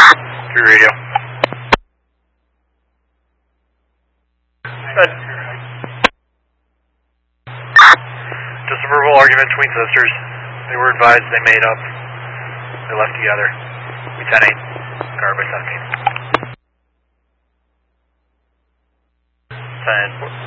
Through radio. Just a verbal argument between sisters. They were advised they made up. They left together. We 10-8. Guard by 17. 10.